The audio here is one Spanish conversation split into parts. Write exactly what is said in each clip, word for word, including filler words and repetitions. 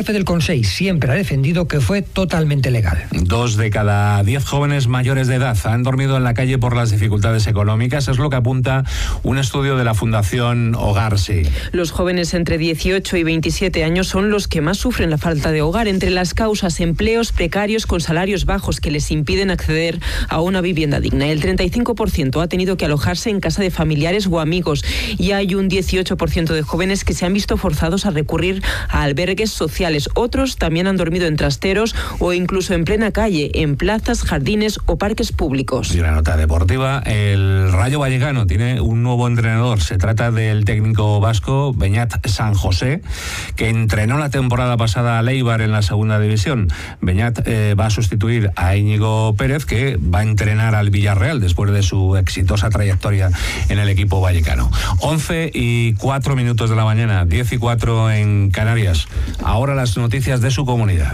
porte del Consell siempre ha defendido que fue totalmente legal. Dos de cada diez jóvenes mayores de edad han dormido en la calle por las dificultades económicas. Es lo que apunta un estudio de la Fundación Hogarsi. Los jóvenes entre dieciocho y veintisiete años son los que más sufren la falta de hogar. Entre las causas, empleos precarios con salarios bajos que les impiden acceder a una vivienda digna. El treinta y cinco por ciento ha tenido que alojarse en casa de familiares o amigos y hay un dieciocho por ciento de jóvenes que se han visto forzados a recurrir a albergues sociales. Otros también han dormido en trasteros o incluso en plena calle, en plazas, jardines o parques públicos. Y una nota deportiva, el Rayo Vallecano tiene un nuevo entrenador. Se trata del técnico vasco Beñat San José, que entrenó la temporada pasada a Leibar en la segunda división. Beñat eh, va a sustituir a Íñigo Pérez, que va a entrenar al Villarreal después de su exitosa trayectoria en el equipo vallecano. once y cuatro minutos de la mañana, diez y cuatro en Canarias. Ahora las noticias de su comunidad.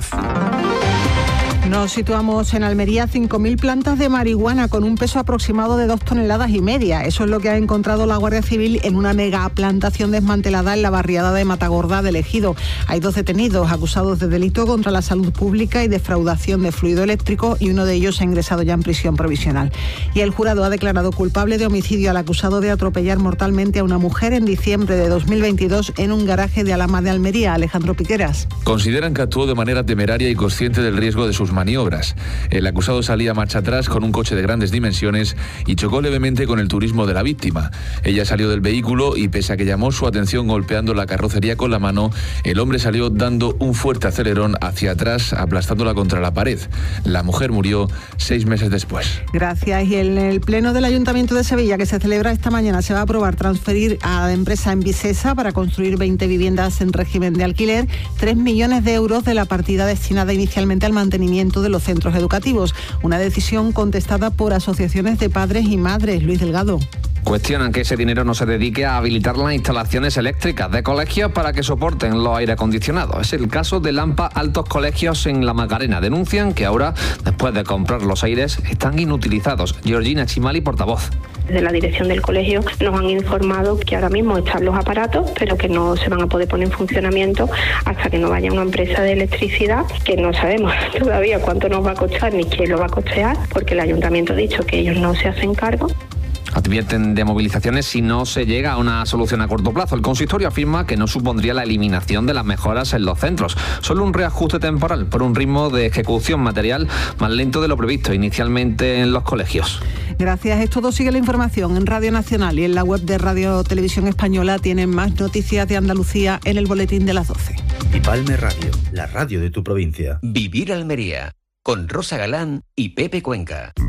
Nos situamos en Almería, cinco mil plantas de marihuana con un peso aproximado de dos toneladas y media. Eso es lo que ha encontrado la Guardia Civil en una mega plantación desmantelada en la barriada de Matagorda del Ejido. Hay dos detenidos acusados de delito contra la salud pública y defraudación de fluido eléctrico y uno de ellos ha ingresado ya en prisión provisional. Y el jurado ha declarado culpable de homicidio al acusado de atropellar mortalmente a una mujer en diciembre de dos mil veintidós en un garaje de Alhama de Almería. Alejandro Piqueras. Consideran que actuó de manera temeraria y consciente del riesgo de sus maniobras. El acusado salía marcha atrás con un coche de grandes dimensiones y chocó levemente con el turismo de la víctima. Ella salió del vehículo y pese a que llamó su atención golpeando la carrocería con la mano, el hombre salió dando un fuerte acelerón hacia atrás, aplastándola contra la pared. La mujer murió seis meses después. Gracias. Y en el pleno del Ayuntamiento de Sevilla, que se celebra esta mañana, se va a aprobar transferir a la empresa Envisesa para construir veinte viviendas en régimen de alquiler tres millones de euros de la partida destinada inicialmente al mantenimiento de los centros educativos. Una decisión contestada por asociaciones de padres y madres. Luis Delgado. Cuestionan que ese dinero no se dedique a habilitar las instalaciones eléctricas de colegios para que soporten los aire acondicionados. Es el caso de Lampa Altos Colegios en La Macarena. Denuncian que ahora, después de comprar los aires, están inutilizados. Georgina Chimali, portavoz. De la dirección del colegio nos han informado que ahora mismo están los aparatos, pero que no se van a poder poner en funcionamiento hasta que no vaya una empresa de electricidad, que no sabemos todavía cuánto nos va a costar ni quién lo va a costear, porque el ayuntamiento ha dicho que ellos no se hacen cargo. Advierten de movilizaciones si no se llega a una solución a corto plazo. El consistorio afirma que no supondría la eliminación de las mejoras en los centros, solo un reajuste temporal por un ritmo de ejecución material más lento de lo previsto inicialmente en los colegios. Gracias. Es todo. Sigue la información en Radio Nacional y en la web de Radio Televisión Española. Tienen más noticias de Andalucía en el boletín de las doce. Y Palme Radio, la radio de tu provincia. Vivir Almería, con Rosa Galán y Pepe Cuenca.